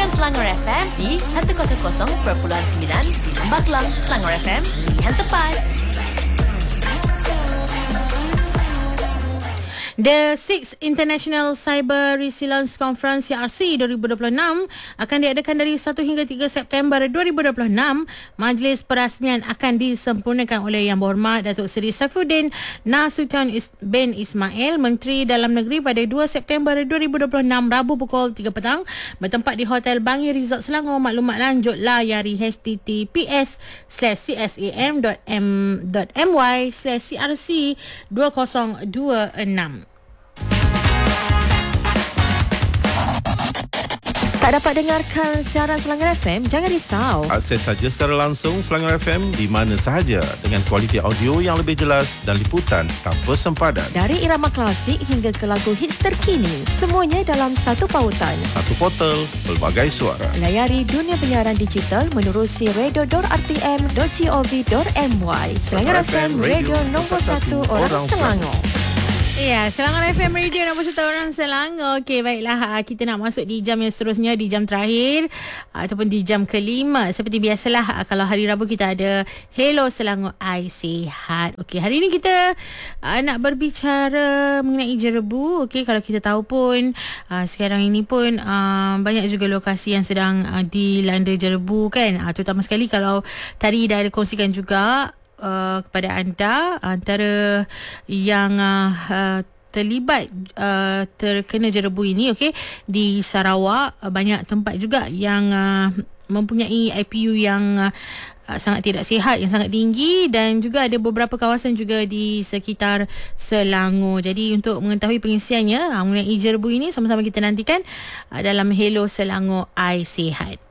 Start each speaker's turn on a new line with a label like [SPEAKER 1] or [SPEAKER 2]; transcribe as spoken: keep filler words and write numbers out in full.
[SPEAKER 1] Dengarkan Selangor F M di seratus perpuluhan sembilan di Lembah Kelang. Selangor F M, pilihan tepat.
[SPEAKER 2] The Sixth International Cyber Resilience Conference C R C dua ribu dua puluh enam akan diadakan dari satu hingga tiga September dua ribu dua puluh enam. Majlis perasmian akan disempurnakan oleh Yang Berhormat Datuk Seri Saifuddin Nasution bin Ismail, Menteri Dalam Negeri, pada dua September dua ribu dua puluh enam, Rabu pukul tiga petang, bertempat di Hotel Bangi Resort Selangor. Maklumat lanjut layari h t t p s slash c s a m dot m dot m y slash c r c dua kosong dua enam.
[SPEAKER 1] Tak dapat dengarkan siaran Selangor F M? Jangan risau.
[SPEAKER 3] Akses saja secara langsung Selangor F M di mana sahaja dengan kualiti audio yang lebih jelas dan liputan tanpa sempadan.
[SPEAKER 1] Dari irama klasik hingga ke lagu hits terkini, semuanya dalam satu pautan.
[SPEAKER 3] Satu portal, pelbagai suara.
[SPEAKER 1] Layari dunia penyiaran digital menerusi radio dot r t m dot gov dot m y. Selangor F M, radio nombor satu orang, orang Selangor.
[SPEAKER 2] Ya, Selangor F M Radio nombor satu orang Selangor. Okey, baiklah, kita nak masuk di jam yang seterusnya, di jam terakhir ataupun di jam kelima. Seperti biasalah, kalau hari Rabu kita ada Hello Selangor I Sihat. Okey, hari ini kita uh, nak berbicara mengenai jerebu. Okey, kalau kita tahu pun uh, sekarang ini pun uh, banyak juga lokasi yang sedang uh, dilanda jerebu kan. Uh, terutama sekali kalau tadi dah ada kongsikan juga Uh, kepada anda antara yang uh, uh, terlibat uh, terkena jerebu ini, okey, di Sarawak uh, banyak tempat juga yang uh, mempunyai I P U yang uh, uh, sangat tidak sihat, yang sangat tinggi, dan juga ada beberapa kawasan juga di sekitar Selangor. Jadi untuk mengetahui pengisiannya uh, mengenai jerebu ini, sama-sama kita nantikan uh, dalam Hello Selangor I Sihat.